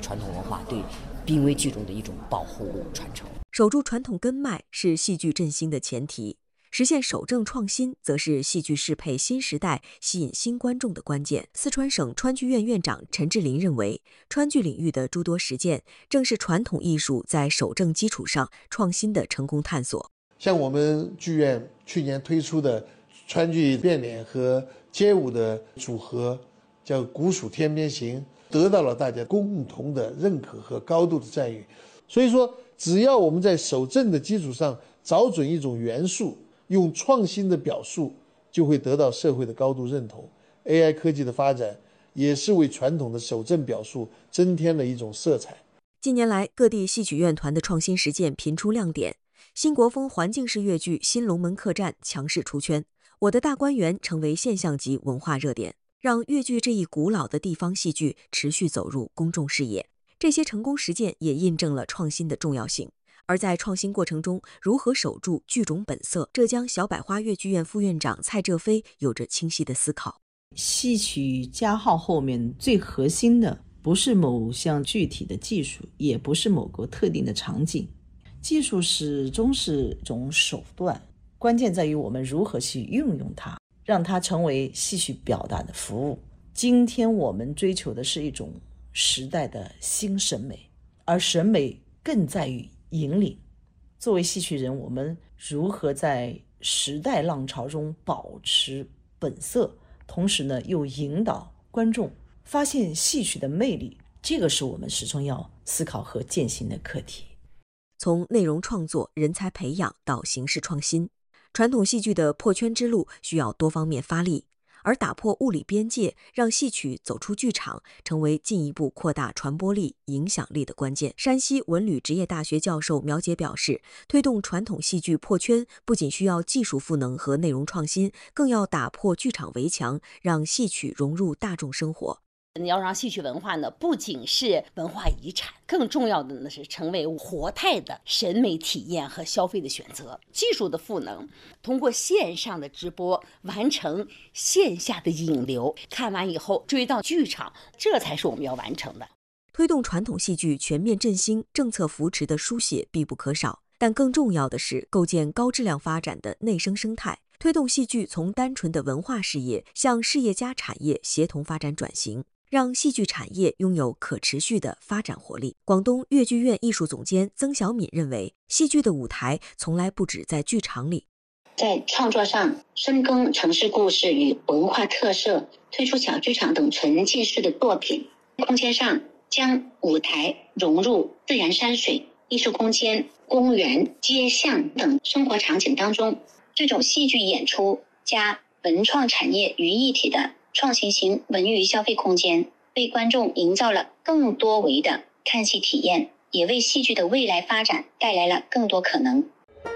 传统文化、对濒危剧种的一种保护传承。 守住传统根脉是戏剧振兴的前提，实现守正创新则是戏剧适配新时代、吸引新观众的关键。四川省川剧院院长陈志林认为，川剧领域的诸多实践，正是传统艺术在守正基础上创新的成功探索。 像我们剧院去年推出的川剧变脸和街舞的组合，叫《古蜀天边行》，得到了大家共同的认可和高度的赞誉。所以说，只要我们在守正的基础上找准一种元素，用创新的表述，就会得到社会的高度认同。AI 科技的发展也是为传统的守正表述增添了一种色彩。 近年来，各地戏曲院团的创新实践频出亮点。新国风环境式越剧《新龙门客栈》强势出圈，《我的大观园》成为现象级文化热点，让越剧这一古老的地方戏剧持续走入公众视野。这些成功实践也印证了创新的重要性。而在创新过程中，如何守住剧种本色，浙江小百花越剧院副院长蔡浙飞有着清晰的思考。 戏曲加号后面最核心的不是某项具体的技术，也不是某个特定的场景，技术始终是一种手段，关键在于我们如何去运用它，让它成为戏曲表达的服务。今天我们追求的是一种时代的新审美，而审美更在于引领。作为戏曲人，我们如何在时代浪潮中保持本色，同时呢又引导观众发现戏曲的魅力，这个是我们始终要思考和践行的课题。 从内容创作、人才培养到形式创新，传统戏剧的破圈之路需要多方面发力，而打破物理边界，让戏曲走出剧场，成为进一步扩大传播力、影响力的关键。山西文旅职业大学教授苗杰表示，推动传统戏剧破圈，不仅需要技术赋能和内容创新，更要打破剧场围墙，让戏曲融入大众生活。 你要让戏曲文化呢，不仅是文化遗产，更重要的呢是成为活态的审美体验和消费的选择。技术的赋能，通过线上的直播完成线下的引流，看完以后追到剧场，这才是我们要完成的。 推动传统戏剧全面振兴，政策扶持的书写必不可少，但更重要的是构建高质量发展的内生生态，推动戏剧从单纯的文化事业向事业加产业协同发展转型，让戏剧产业拥有可持续的发展活力。广东越剧院艺术总监曾小敏认为，戏剧的舞台从来不止在剧场里， 在创作上深耕城市故事与文化特色，推出小剧场等沉浸式的作品；空间上将舞台融入自然山水、艺术空间、公园、街巷等生活场景当中。这种戏剧演出加文创产业于一体的创新型文娱消费空间，为观众营造了更多维的看戏体验，也为戏剧的未来发展带来了更多可能。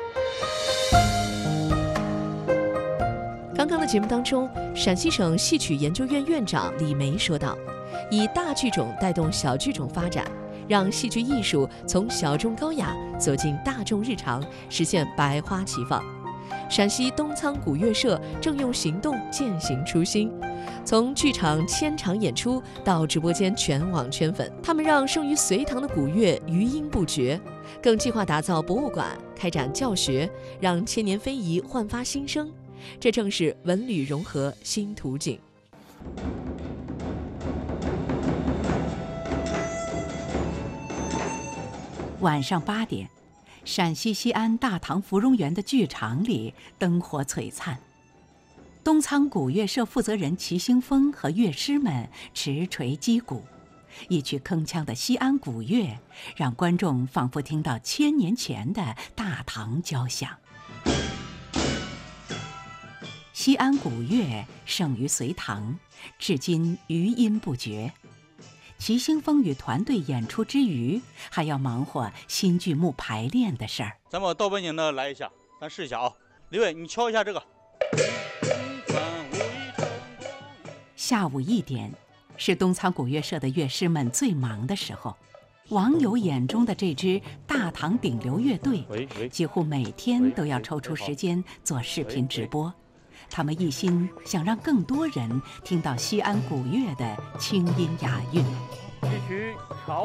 刚刚的节目当中，陕西省戏曲研究院院长李梅说道，以大剧种带动小剧种发展，让戏剧艺术从小众高雅走进大众日常，实现百花齐放。陕西东仓古乐社正用行动践行初心，从剧场千场演出到直播间全网圈粉，他们让生于隋唐的古乐余音不绝，更计划打造博物馆，开展教学，让千年非遗焕发新生。这正是文旅融合新途径。 晚上8点，陕西西安大唐芙蓉园的剧场里灯火璀璨，东仓古乐社负责人齐兴峰和乐师们持锤击鼓，一曲铿锵的西安古乐，让观众仿佛听到1000年前的大唐交响。西安古乐盛于隋唐，至今余音不绝。齐兴峰与团队演出之余，还要忙活新剧目排练的事儿。 咱们倒背景的来一下，咱试一下啊。李伟，你敲一下这个。 下午1点，是东仓古乐社的乐师们最忙的时候。网友眼中的这支大唐顶流乐队，几乎每天都要抽出时间做视频直播。他们一心想让更多人听到西安古乐的清音雅韵。 继续敲。